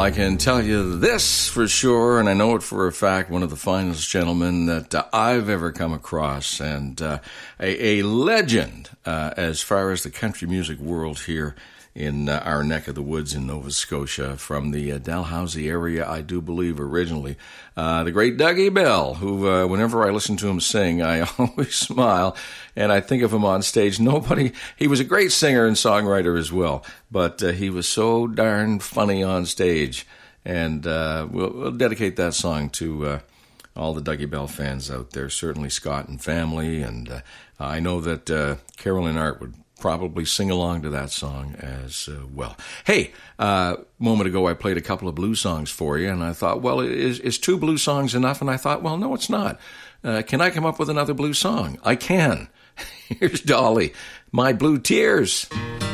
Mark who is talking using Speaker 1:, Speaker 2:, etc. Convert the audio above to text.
Speaker 1: I can tell you this for sure, and I know it for a fact, one of the finest gentlemen that I've ever come across, and a legend as far as the country music world here in our neck of the woods in Nova Scotia, from the Dalhousie area, I do believe, originally. The great Dougie Bell, who, whenever I listen to him sing, I always smile, and I think of him on stage. He was a great singer and songwriter as well, but he was so darn funny on stage, and we'll dedicate that song to all the Dougie Bell fans out there, certainly Scott and family, and I know that Carolyn Art would probably sing along to that song as well. Hey, moment ago I played a couple of blues songs for you, and I thought, well, is 2 blues songs enough? And I thought, well, no, it's not. Can I come up with another blues song? I can. Here's Dolly, My Blue Tears.